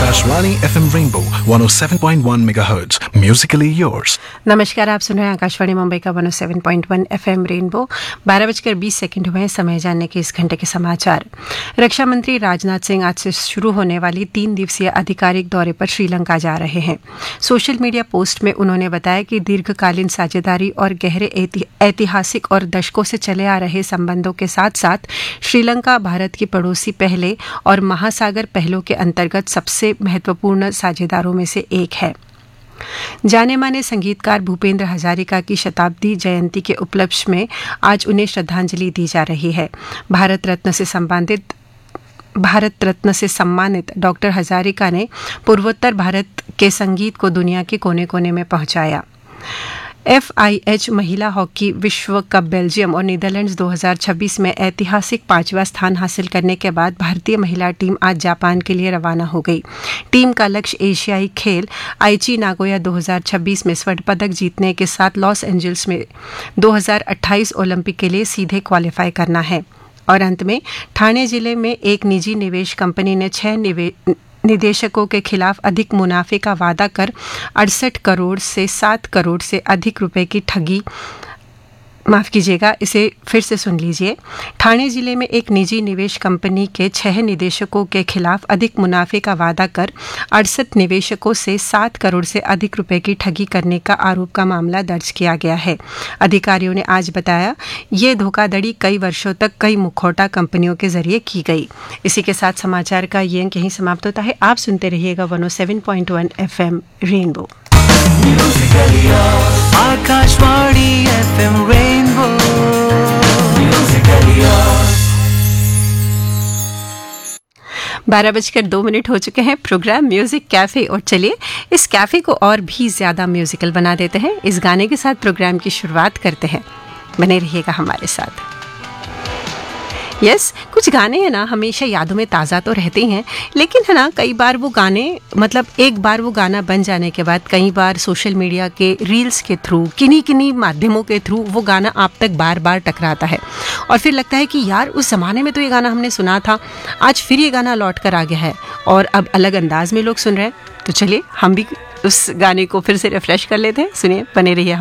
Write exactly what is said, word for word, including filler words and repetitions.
Akashvani F M Rainbow one oh seven point one megahertz. Musically yours. नमस्कार, आप सुन रहे हैं आकाशवाणी मुंबई का one oh seven point one FM rainbow. बारह बजकर बीस सेकंड हुए हैं। समय जानने के इस घंटे के समाचार। रक्षा मंत्री राजनाथ सिंह आज से शुरू होने वाली तीन दिवसीय आधिकारिक दौरे पर श्रीलंका जा रहे हैं। सोशल मीडिया पोस्ट में उन्होंने बताया कि दीर्घकालीन साझेदारी और गहरे ऐतिहासिक और दशकों से चले आ रहे संबंधों के साथ साथ श्रीलंका भारत की पड़ोसी पहले और महासागर पहलों के अंतर्गत सबसे महत्वपूर्ण साझेदारों में से एक है। जाने माने संगीतकार भूपेंद्र हजारिका की शताब्दी जयंती के उपलक्ष्य में आज उन्हें श्रद्धांजलि दी जा रही है। भारत रत्न से संबंधित भारत रत्न से सम्मानित डॉक्टर हजारिका ने पूर्वोत्तर भारत के संगीत को दुनिया के कोने कोने में पहुंचाया। एफ आई एच महिला हॉकी विश्व कप बेल्जियम और नीदरलैंड्स दो हज़ार छब्बीस में ऐतिहासिक पांचवा स्थान हासिल करने के बाद भारतीय महिला टीम आज जापान के लिए रवाना हो गई। टीम का लक्ष्य एशियाई खेल आईची नागोया दो हज़ार छब्बीस में स्वर्ण पदक जीतने के साथ लॉस एंजल्स में दो हज़ार अट्ठाईस ओलंपिक के लिए सीधे क्वालिफाई करना है। और अंत में ठाणे जिले में एक निजी निवेश कंपनी ने छह निवे निदेशकों के खिलाफ अधिक मुनाफे का वादा कर अड़सठ करोड़ से सात करोड़ से अधिक रुपए की ठगी माफ कीजिएगा इसे फिर से सुन लीजिए। ठाणे जिले में एक निजी निवेश कंपनी के छह निदेशकों के खिलाफ अधिक मुनाफे का वादा कर अड़सठ निवेशकों से सात करोड़ से अधिक रुपए की ठगी करने का आरोप का मामला दर्ज किया गया है। अधिकारियों ने आज बताया ये धोखाधड़ी कई वर्षों तक कई मुखौटा कंपनियों के जरिए की गई। इसी के साथ समाचार का ये अंक यहीं समाप्त होता है। आप सुनते रहिएगा one oh seven point one FM rainbow. Akashvani FM rainbow Musically yours. बारह बजकर दो मिनट हो चुके हैं। प्रोग्राम म्यूजिक कैफे और चलिए इस कैफे को और भी ज्यादा म्यूजिकल बना देते हैं। इस गाने के साथ प्रोग्राम की शुरुआत करते हैं। बने रहिएगा हमारे साथ। यस yes, कुछ गाने हैं ना हमेशा यादों में ताज़ा तो रहते ही हैं, लेकिन है ना कई बार वो गाने मतलब एक बार वो गाना बन जाने के बाद कई बार सोशल मीडिया के रील्स के थ्रू किन्हीं किन्हीं माध्यमों के थ्रू वो गाना आप तक बार बार टकराता है और फिर लगता है कि यार उस ज़माने में तो ये गाना हमने सुना था, आज फिर ये गाना लौट कर आ गया है और अब अलग अंदाज में लोग सुन रहे हैं। तो चलिए हम भी उस गाने को फिर से रिफ्रेश कर लेते हैं। सुनिए, बने रहिए।